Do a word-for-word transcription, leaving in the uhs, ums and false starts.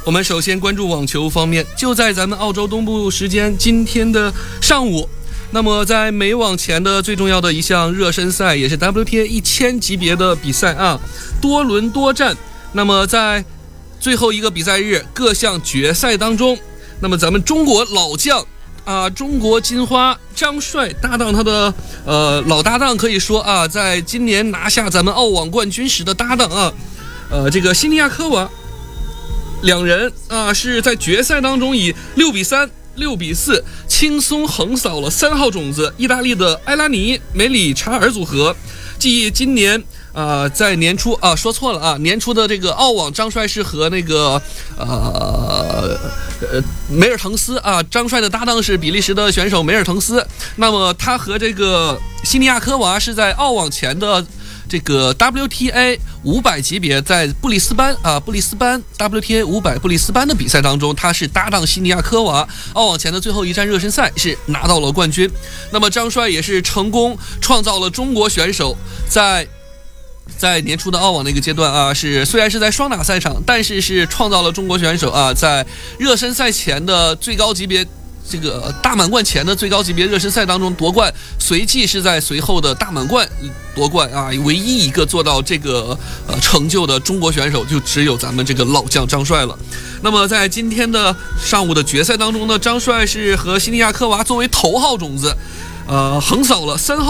我们首先关注网球方面，就在咱们澳洲东部时间今天的上午，那么在美网前的最重要的一项热身赛，也是 W T A 一千级别的比赛啊，多轮多战。那么在最后一个比赛日各项决赛当中，那么咱们中国老将啊，中国金花张帅搭档他的呃老搭档，可以说啊，在今年拿下咱们澳网冠军时的搭档啊，呃这个西尼亚科娃，两人啊是在决赛当中以六比三、六比四轻松横扫了三号种子意大利的埃拉尼梅里查尔组合，继今年。呃，在年初啊，说错了啊，年初的这个澳网张帅是和那个呃呃梅尔滕斯啊，张帅的搭档是比利时的选手梅尔滕斯。那么他和这个西尼亚科娃是在澳网前的这个 W T A 五百级别，在布里斯班啊，布里斯班 W T A 五百布里斯班的比赛当中，他是搭档西尼亚科娃，澳网前的最后一站热身赛是拿到了冠军。那么张帅也是成功创造了中国选手在。在年初的澳网那个阶段啊，是虽然是在双打赛场，但是是创造了中国选手啊在热身赛前的最高级别这个大满贯前的最高级别热身赛当中夺冠，随即是在随后的大满贯夺冠啊，唯一一个做到这个呃成就的中国选手就只有咱们这个老将张帅了。那么在今天的上午的决赛当中呢，张帅是和西尼亚科娃作为头号种子，呃横扫了三号。